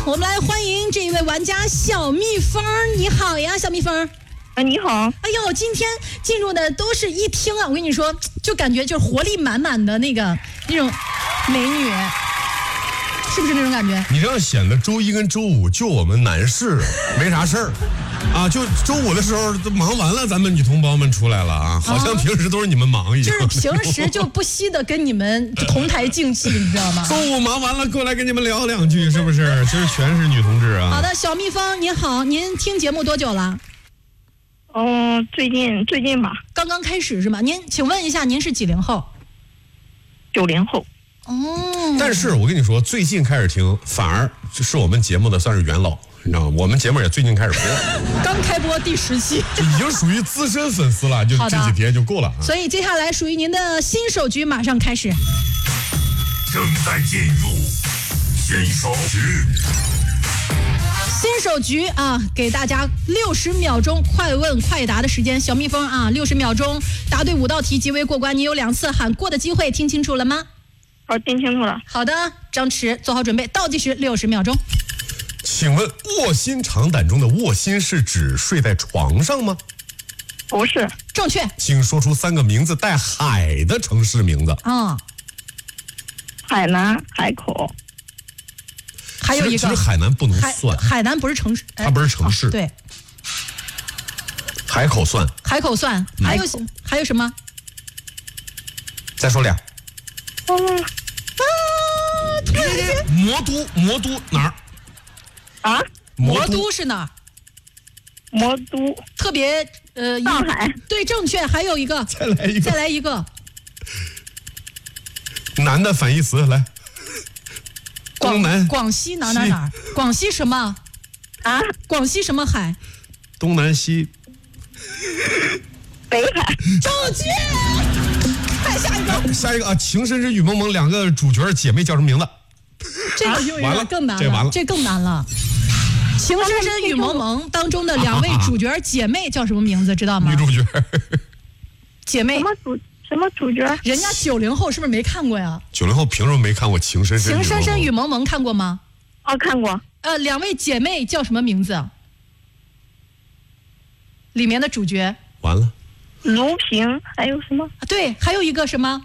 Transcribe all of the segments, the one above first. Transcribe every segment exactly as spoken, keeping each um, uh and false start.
我们来欢迎这一位玩家小蜜蜂。你好呀，小蜜蜂。 啊，你好！ 哎呦，今天进入的都是一听啊，我跟你说，就感觉就是活力满满的那个那种美女，是不是那种感觉？ 你这样显得周一跟周五就我们男士没啥事儿啊，就周五的时候都忙完了，咱们女同胞们出来了啊，好像平时都是你们忙一样。 就是平时就不惜的跟你们同台竞技，你知道吗？ 周五忙完了，过来跟你们聊两句，是不是？其实全是女同志啊。 好的，小蜜蜂您好，您听节目多久了？ 哦，最近最近吧， 刚刚开始是吗？您请问一下，您是几零后？ 九零后。 哦， 但是我跟你说，最近开始听，反而是我们节目的算是元老，你知道吗？我们节目也最近开始播， 刚开播第十期， 就已经属于资深粉丝了，就这几天就够了、啊。 所以接下来属于您的新手局马上开始， 正在进入新手局。 新手局啊，给大家六十秒钟快问快答的时间。小蜜蜂啊，六十秒钟答对五道题即为过关。你有两次喊过的机会，听清楚了吗？ 好，听清楚了。 好的，张弛做好准备，倒计时六十秒钟。 请问卧薪尝胆中的卧薪是指睡在床上吗？ 不是。 正确。 请说出三个名字带海的城市名字。 啊、嗯， 海南、海口。 还有一个， 其实海南不能算， 海, 海南不是城市， 它不是城市， 哦、对， 海口算， 海口算，还有还有什么？ 再说俩。 哦啊！突然间， 魔都，魔都哪儿？ 啊？ 魔都是哪儿？ 魔都特别呃， 上海。 对，正确。还有一个， 再来一个， 再来一个。 男的反义词来。 广东南广西哪哪哪？广西什么？ 啊？ 广西什么海？ 东南西。 北海。 正确。看下一个。 下一个啊，《情深深雨蒙蒙》两个主角姐妹叫什么名字？ 这个就有点更难了， 这完了， 这更难了。《情深深雨蒙蒙》当中的两位主角姐妹叫什么名字？知道吗？ 女主角。 姐妹。 什么主？什么主角？ 人家九零后是不是没看过呀？ 九零后凭什么没看过《情深深》？ 情深深雨蒙蒙看过吗？ 哦，看过。 呃，两位姐妹叫什么名字？里面的主角。 完了。 卢平，还有什么？ 对，还有一个什么？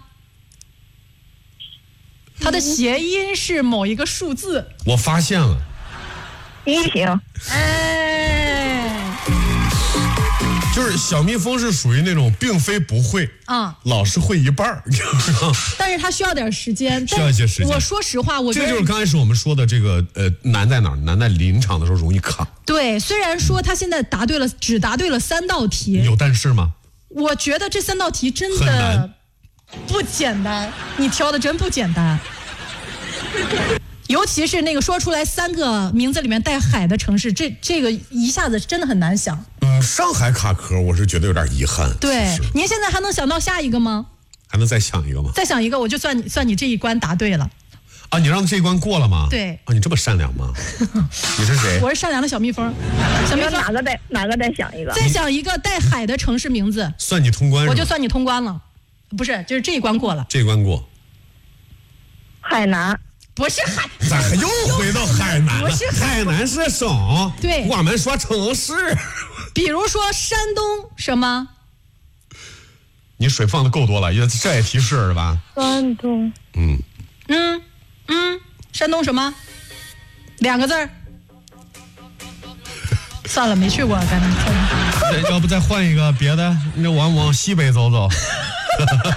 它的谐音是某一个数字。 我发现了。 一平。 哎。 就是小蜜蜂是属于那种并非不会啊、 嗯，老是会一半儿， 但是他需要点时间， 需要一些时间。 我说实话，我觉得这就是刚开始我们说的这个呃难在哪儿？难在临场的时候容易卡。 对，虽然说他现在答对了，只答对了三道题， 有但是吗？ 我觉得这三道题真的不简单，你挑的真不简单。尤其是那个说出来三个名字里面带海的城市，这这个一下子真的很难想。 嗯，上海卡壳，我是觉得有点遗憾。 对，您现在还能想到下一个吗？ 还能再想一个吗？ 再想一个，我就算你算你这一关答对了。 啊，你让这一关过了吗？ 对。 啊，你这么善良吗？你是谁？ 我是善良的小蜜蜂。小蜜蜂哪个再哪个再想一个？ 再想一个带海的城市名字。 算你通关。 我就算你通关了，不是，就是这一关过了。 这一关过。 海南。 不是海， 咋又回到海南了？ 不是海南是省， 对， 我们说城市。 比如说山东什么？ 你水放的够多了，也这也提示是吧？ 山东。 嗯嗯嗯，山东什么？两个字儿。算了，没去过，刚才。 要不再换一个别的？那往往西北走走。